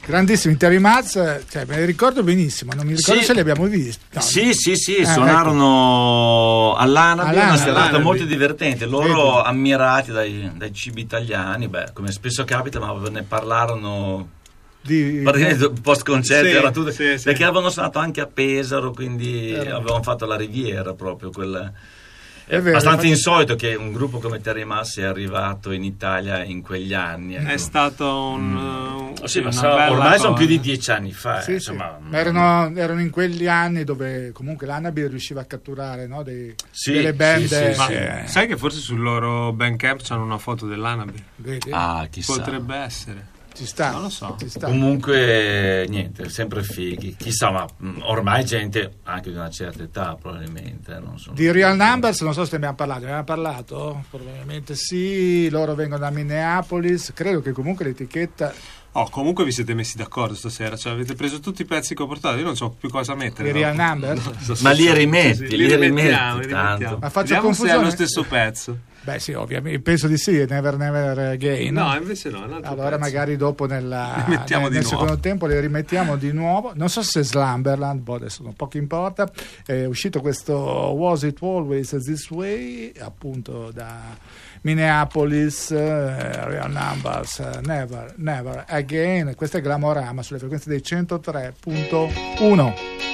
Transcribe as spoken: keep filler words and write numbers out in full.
grandissimi Terry Matz, cioè, me li ricordo benissimo, non mi ricordo sì. se li abbiamo visti. No. Sì, sì, sì, eh, suonarono ecco. all'Anabi, una serata molto divertente, loro Vedi. ammirati dai, dai cibi italiani, beh, come spesso capita, ma ne parlarono di post concerto, sì, era tutto, sì, sì. perché avevano suonato anche a Pesaro, quindi Era. avevano fatto la Riviera proprio quella. È, È vero, abbastanza infatti... insolito che un gruppo come Terry Matz sia arrivato in Italia in quegli anni. Ecco. È stato un, mm. uh, sì, una ma sa, bella ormai cosa. sono più di dieci anni fa. Sì, insomma, sì. Erano, erano in quegli anni dove comunque l'Anabi riusciva a catturare, no, dei, sì, delle band. sì, sì, Ma sì. sai che forse sul loro Bandcamp c'hanno una foto dell'Anabi? Vedi? Ah, chissà. Potrebbe essere. Ci sta, non lo so. Ci sta. Comunque niente, sempre fighi, chissà, ma mh, ormai gente anche di una certa età probabilmente non sono di Real Numbers non so se ne abbiamo parlato, ne abbiamo parlato? Probabilmente sì, loro vengono da Minneapolis, credo che comunque l'etichetta Oh, comunque vi siete messi d'accordo stasera, cioè avete preso tutti i pezzi che ho portato, io non so più cosa mettere. di Real no? Numbers? No, so, ma so, li so, rimetti, sì, sì, li, li rimetti rimettiamo, li tanto. rimettiamo. Ma faccio Vediamo confusione. se è lo stesso pezzo. Beh sì, ovviamente, penso di sì, Never Never Again. No, invece no, è un altro allora pezzo. magari dopo nella, Li mettiamo nel, di nel nuovo. secondo tempo li rimettiamo di nuovo. Non so se Slumberland, boh, adesso non poco importa. È uscito questo Was It Always This Way, appunto da Minneapolis, eh, Real Numbers, eh, Never Never Again. Questo è Glamorama sulle frequenze dei centotré virgola uno.